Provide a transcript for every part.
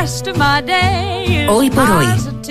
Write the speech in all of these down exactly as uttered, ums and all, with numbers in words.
Hoy por hoy.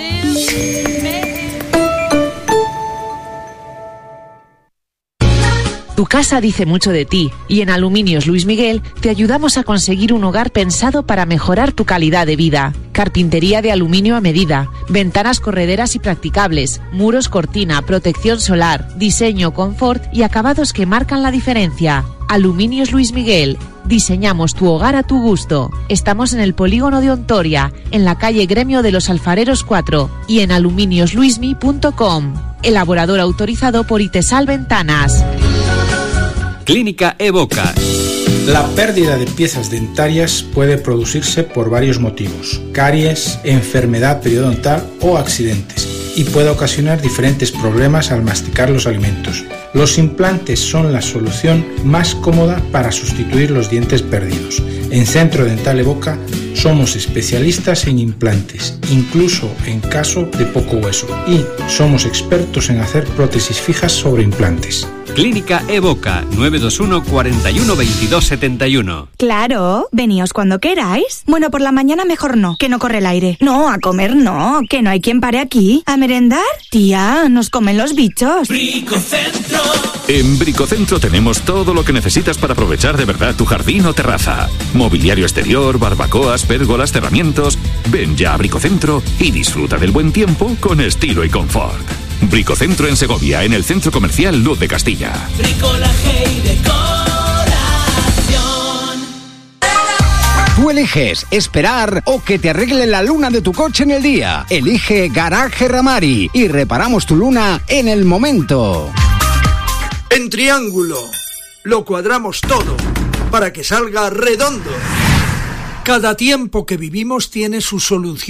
Tu casa dice mucho de ti y en Aluminios Luis Miguel te ayudamos a conseguir un hogar pensado para mejorar tu calidad de vida. Carpintería de aluminio a medida, ventanas correderas y practicables, muros cortina, protección solar, diseño, confort y acabados que marcan la diferencia. Aluminios Luis Miguel. Diseñamos tu hogar a tu gusto. Estamos en el polígono de Ontoria, en la calle Gremio de los Alfareros cuatro y en aluminios luismi punto com. Elaborador autorizado por Itesal Ventanas. Clínica Evoca. La pérdida de piezas dentarias puede producirse por varios motivos: caries, enfermedad periodontal o accidentes, y puede ocasionar diferentes problemas al masticar los alimentos. Los implantes son la solución más cómoda para sustituir los dientes perdidos. En Centro Dental Evoca somos especialistas en implantes, incluso en caso de poco hueso, y somos expertos en hacer prótesis fijas sobre implantes. Clínica Evoca, nueve dos uno, cuarenta y uno, veintidós setenta y uno. Claro, veníos cuando queráis. Bueno, por la mañana mejor no, que no corre el aire. No, a comer no, que no hay quien pare aquí. ¿A merendar? Tía, nos comen los bichos. Bricocentro. En Bricocentro tenemos todo lo que necesitas para aprovechar de verdad tu jardín o terraza. Mobiliario exterior, barbacoas, pérgolas, cerramientos. Ven ya a Bricocentro y disfruta del buen tiempo con estilo y confort. Bricocentro en Segovia, en el Centro Comercial Luz de Castilla. Bricolaje y decoración. Tú eliges esperar o que te arregle la luna de tu coche en el día. Elige Garaje Ramari y reparamos tu luna en el momento. En Triángulo lo cuadramos todo para que salga redondo. Cada tiempo que vivimos tiene su solución.